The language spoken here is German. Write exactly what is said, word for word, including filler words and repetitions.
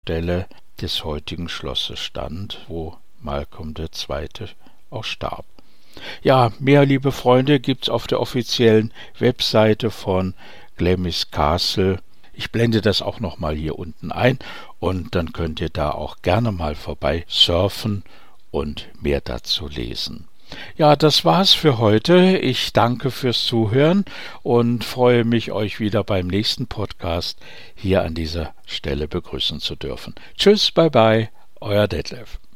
Stelle des heutigen Schlosses stand, wo Malcolm der Zweite auch starb. Ja, mehr, liebe Freunde, gibt's auf der offiziellen Webseite von Glamis Castle. Ich blende das auch nochmal hier unten ein und dann könnt ihr da auch gerne mal vorbei surfen und mehr dazu lesen. Ja, das war's für heute. Ich danke fürs Zuhören und freue mich, euch wieder beim nächsten Podcast hier an dieser Stelle begrüßen zu dürfen. Tschüss, bye bye, euer Detlef.